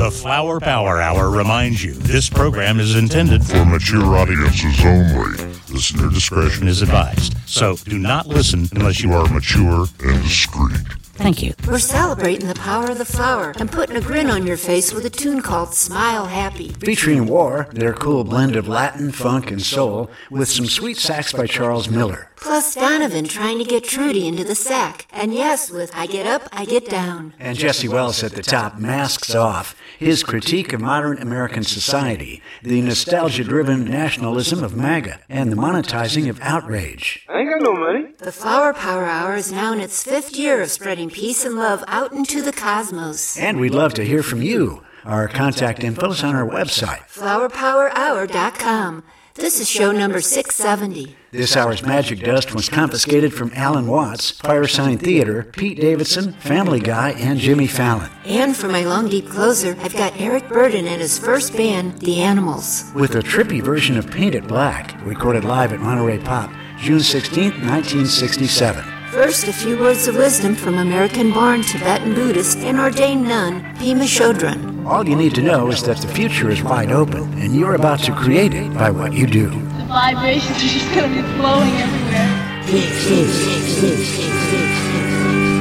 The Flower Power Hour reminds you this program is intended for mature audiences only. Listener discretion is advised. So do not listen unless you You are mature and discreet. Thank you. We're celebrating the power of the flower and putting a grin on your face with a tune called Smile Happy. Featuring War, their cool blend of Latin, funk, and soul, with some sweet sax by Charles Miller. Plus Donovan trying to get Trudy into the sack. And yes, with I Get Up, I Get Down. And Jesse Wells at the top, Masks Off, his critique of modern American society, the nostalgia-driven nationalism of MAGA, and the monetizing of outrage. I ain't got no money. The Flower Power Hour is now in its 5th year of spreading peace and love out into the cosmos. And we'd love to hear from you. Our contact info is on our website. flowerpowerhour.com. This is show number 670. This hour's magic dust was confiscated from Alan Watts, Firesign Theater, Pete Davidson, Family Guy, and Jimmy Fallon. And for my long deep closer, I've got Eric Burden and his first band, The Animals. With a trippy version of Paint It Black, recorded live at Monterey Pop, June 16, 1967. First, a few words of wisdom from American-born Tibetan Buddhist and ordained nun, Pema Chodron. All you need to know is that the future is wide open, and you're about to create it by what you do. The vibrations are just going to be flowing everywhere.